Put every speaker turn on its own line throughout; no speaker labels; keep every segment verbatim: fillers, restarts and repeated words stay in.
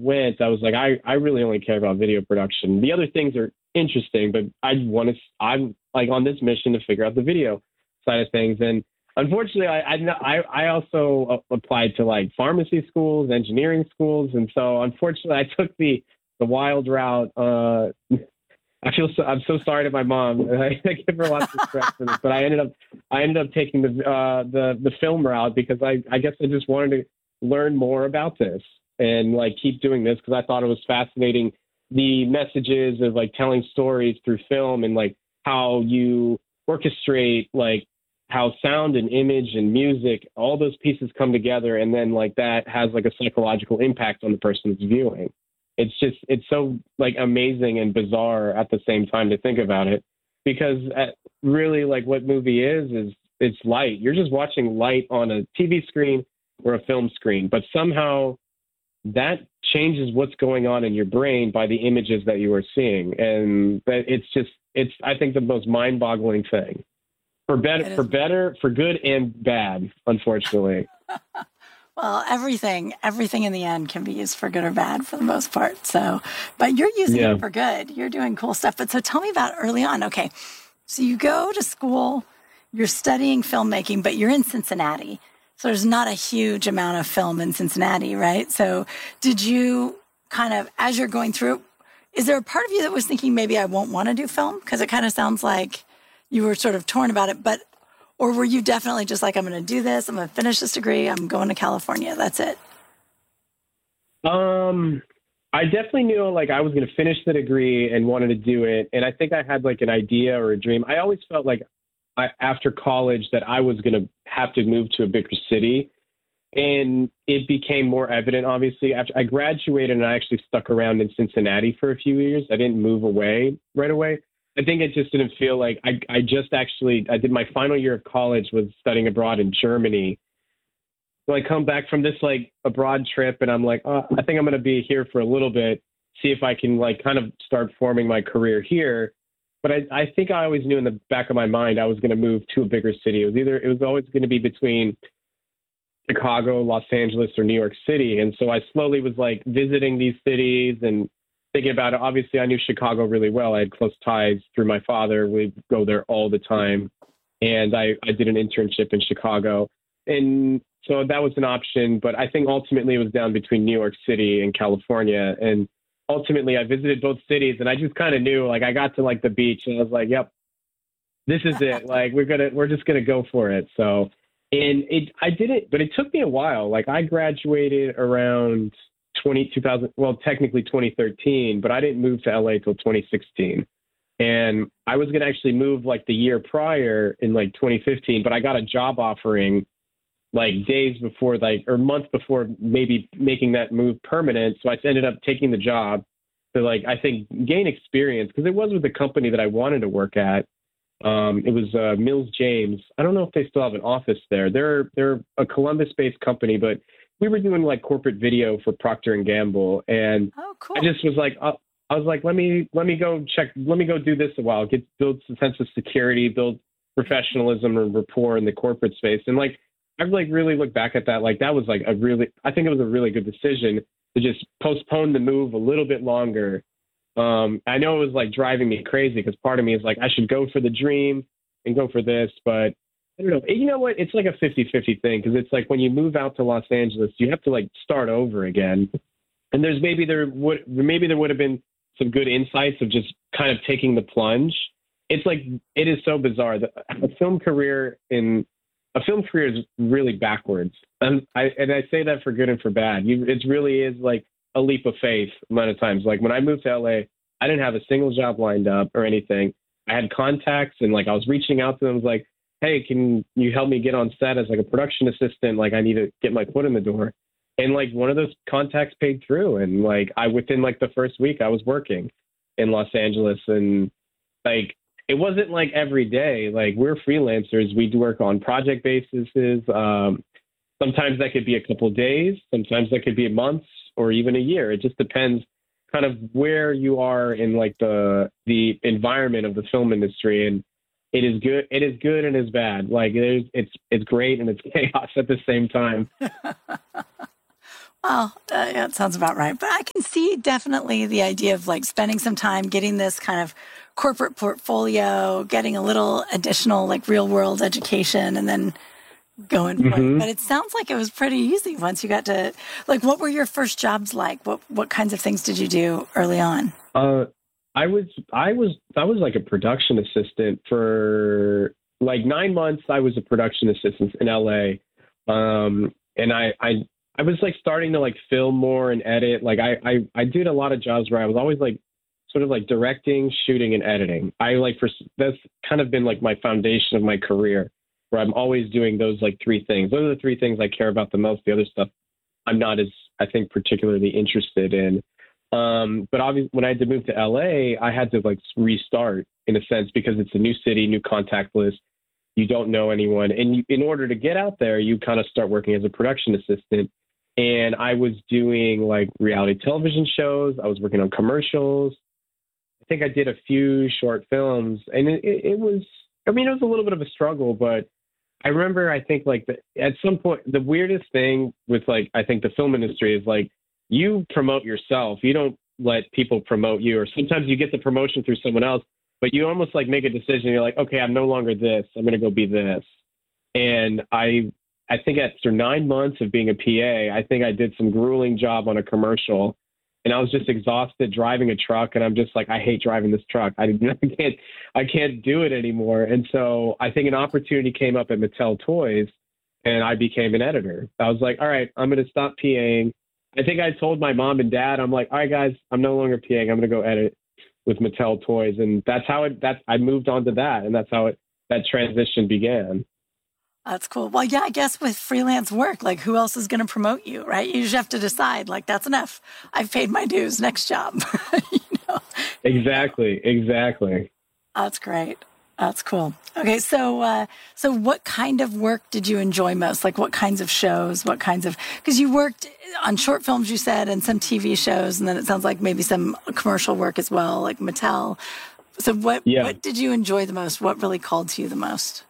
went, I was like, I, I really only care about video production. The other things are interesting, but I want to, I'm like on this mission to figure out the video side of things. And unfortunately, I, I, I also applied to like pharmacy schools, engineering schools. And so unfortunately I took the, the wild route. Uh, I feel so, I'm so sorry to my mom. I give her lots of respect for this, but I ended up, I ended up taking the, uh, the, the film route because I, I guess I just wanted to learn more about this and like keep doing this because I thought it was fascinating. The messages of like telling stories through film and like how you orchestrate, like how sound and image and music, all those pieces come together. And then like that has like a psychological impact on the person that's viewing. It's just, it's so like amazing and bizarre at the same time to think about it, because uh, really like what movie is, is it's light. You're just watching light on a T V screen or a film screen, but somehow that changes what's going on in your brain by the images that you are seeing. And that it's just, it's, I think the most mind boggling thing for better, for better, for good and bad, unfortunately.
Well, everything, everything in the end can be used for good or bad for the most part. So, but you're using yeah. it for good. You're doing cool stuff. But so tell me about early on. Okay. So you go to school, you're studying filmmaking, but you're in Cincinnati. So there's not a huge amount of film in Cincinnati, right? So did you kind of, as you're going through, is there a part of you that was thinking maybe I won't want to do film? Because it kind of sounds like you were sort of torn about it, but or were you definitely just like, I'm going to do this, I'm going to finish this degree, I'm going to California, that's it?
Um, I definitely knew like I was going to finish the degree and wanted to do it. And I think I had like an idea or a dream. I always felt like I, after college that I was going to have to move to a bigger city. And it became more evident, obviously, after I graduated and I actually stuck around in Cincinnati for a few years. I didn't move away right away. I think it just didn't feel like I, I just actually, I did my final year of college was studying abroad in Germany. So I come back from this like abroad trip and I'm like, oh, I think I'm going to be here for a little bit, see if I can like kind of start forming my career here. But I, I think I always knew in the back of my mind, I was going to move to a bigger city. It was either, it was always going to be between Chicago, Los Angeles, or New York City. And so I slowly was like visiting these cities and thinking about it. Obviously, I knew Chicago really well. I had close ties through my father. We'd go there all the time. And I, I did an internship in Chicago. And so that was an option. But I think ultimately it was down between New York City and California. And ultimately I visited both cities and I just kind of knew, like I got to like the beach and I was like, yep, this is it. Like we're going to, we're just going to go for it. So, and it, I did it, but it took me a while. Like I graduated around twenty, two thousand, well, technically twenty thirteen, but I didn't move to L A till twenty sixteen. And I was going to actually move like the year prior in like twenty fifteen, but I got a job offering like days before, like, or months before maybe making that move permanent. So I ended up taking the job to like, I think gain experience because it was with the company that I wanted to work at. Um, it was uh, Mills James. I don't know if they still have an office there. They're, they're a Columbus-based company, but we were doing like corporate video for Procter and Gamble. And
oh, cool.
I just was like, uh, I was like, let me, let me go check, let me go do this a while, get, build some sense of security, build professionalism and rapport in the corporate space. And like, I've like really looked back at that. Like that was like a really, I think it was a really good decision to just postpone the move a little bit longer. Um, I know it was like driving me crazy because part of me is like, I should go for the dream and go for this, but I don't know. You know what? It's like a fifty-fifty thing because it's like when you move out to Los Angeles, you have to like start over again. And there's maybe there would, maybe there would have been some good insights of just kind of taking the plunge. It's like, it is so bizarre that a film career in a film career is really backwards. And I, and I say that for good and for bad. You, it really is like a leap of faith a lot of times. Like when I moved to L A, I didn't have a single job lined up or anything. I had contacts and like I was reaching out to them. I was like, hey, can you help me get on set as like a production assistant? Like I need to get my foot in the door. And like one of those contacts paid through. And like I, within like the first week I was working in Los Angeles and like, it wasn't like every day. Like we're freelancers. We do work on project basis. Um, sometimes that could be a couple of days. Sometimes that could be months or even a year. It just depends kind of where you are in like the, the environment of the film industry. And it is good. It is good and it's bad. Like it is, it's, it's great and it's chaos at the same time.
Oh, uh, yeah, it sounds about right. But I can see definitely the idea of like spending some time getting this kind of corporate portfolio, getting a little additional like real world education, and then going for
Mm-hmm.
it. But it sounds like it was pretty easy once you got to, like, what were your first jobs like? What what kinds of things did you do early on?
Uh, I was, I was, I was like a production assistant for like nine months. I was a production assistant in L A. Um, and I, I, I was like starting to like film more and edit. Like I, I, I did a lot of jobs where I was always like sort of like directing, shooting, and editing. I like for that's kind of been like my foundation of my career, where I'm always doing those like three things. Those are the three things I care about the most. The other stuff I'm not as, I think, particularly interested in. Um, but obviously, when I had to move to L A, I had to like restart in a sense because it's a new city, new contact list. You don't know anyone, and you, in order to get out there, you kind of start working as a production assistant. And I was doing like reality television shows. I was working on commercials. I think I did a few short films, and it, it, it was, I mean, it was a little bit of a struggle, but I remember, I think like the, at some point, the weirdest thing with like, I think the film industry is like, you promote yourself. You don't let people promote you, or sometimes you get the promotion through someone else, but you almost like make a decision. You're like, okay, I'm no longer this. I'm going to go be this. And I, I think after nine months of being a P A, I think I did some grueling job on a commercial, and I was just exhausted driving a truck. And I'm just like, I hate driving this truck. I, I can't, I can't do it anymore. And so I think an opportunity came up at Mattel Toys, and I became an editor. I was like, all right, I'm going to stop PAing. I think I told my mom and dad, I'm like, all right, guys, I'm no longer PAing. I'm going to go edit with Mattel Toys. And that's how it, that's, I moved on to that. And that's how it, that transition began.
That's cool. Well, yeah, I guess with freelance work, like who else is going to promote you, right? You just have to decide, like, that's enough. I've paid my dues. Next job. you know?
Exactly. Exactly.
That's great. That's cool. Okay, so uh, so what kind of work did you enjoy most? Like, what kinds of shows? What kinds of? Because you worked on short films, you said, and some T V shows, and then it sounds like maybe some commercial work as well, like Mattel. So, what
Yeah.
what did you enjoy the most? What really called to you the most?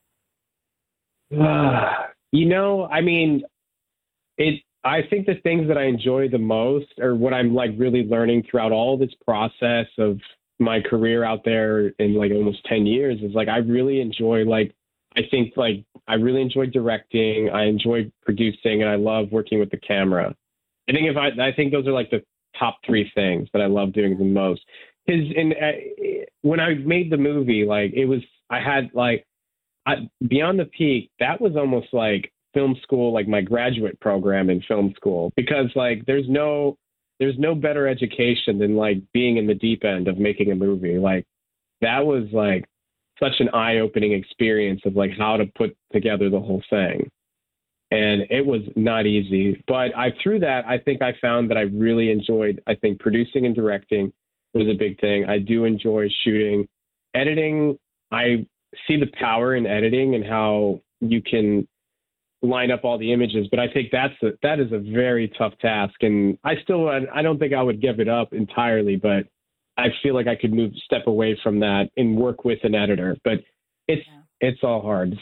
Uh, you know, I mean, it. I think the things that I enjoy the most are what I'm like really learning throughout all this process of my career out there in like almost ten years is like I really enjoy like I think like I really enjoy directing, I enjoy producing, and I love working with the camera. I think if I I think those are like the top three things that I love doing the most. Because in uh, when I made the movie, like it was I had like I, Beyond the Peak, that was almost like film school, like my graduate program in film school, because like there's no there's no better education than like being in the deep end of making a movie. Like that was like such an eye-opening experience of like how to put together the whole thing. And it was not easy, but I, through that, I think I found that I really enjoyed, I think producing and directing was a big thing. I do enjoy shooting, editing. I see the power in editing and how you can line up all the images, but I think that's a, that is a very tough task. And I still, I don't think I would give it up entirely, but I feel like I could move, step away from that and work with an editor, but it's, yeah. it's all hard.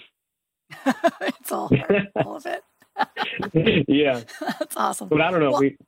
It's all hard, all of it.
Yeah.
That's awesome.
But I don't know. Well, we,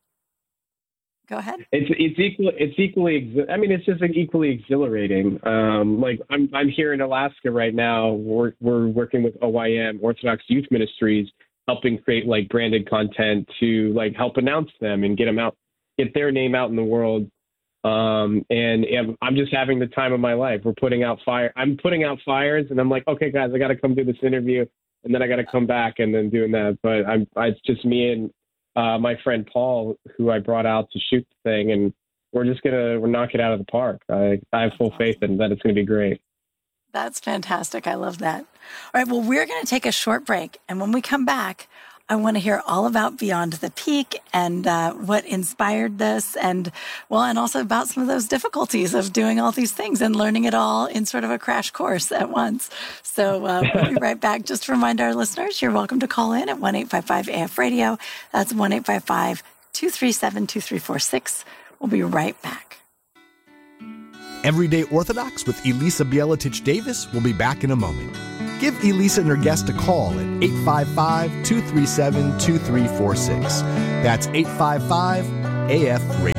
go ahead.
It's, it's equal. It's equally, I mean, it's just like equally exhilarating. Um, like I'm, I'm here in Alaska right now. We're, we're working with O I M, Orthodox Youth Ministries, helping create like branded content to like help announce them and get them out, get their name out in the world. Um, and, and I'm just having the time of my life. We're putting out fire. I'm putting out fires, and I'm like, okay, guys, I got to come do this interview, and then I got to come back and then doing that. But I'm, it's just me and uh, my friend Paul, who I brought out to shoot the thing, and we're just gonna we're knock it out of the park. I, I have full faith in that it's gonna be great.
That's fantastic. I love that. All right, well, we're going to take a short break, and when we come back, I want to hear all about Beyond the Peak and uh, what inspired this, and well, and also about some of those difficulties of doing all these things and learning it all in sort of a crash course at once. So uh, we'll be right back. Just to remind our listeners, you're welcome to call in at one eight five five A F radio. That's one eight five five, two three seven, two three four six. We'll be right back.
Everyday Orthodox with Elisa Bieletich Davis will be back in a moment. Give Elisa and her guest a call at eight five five, two three seven, two three four six. That's eight five five A F radio.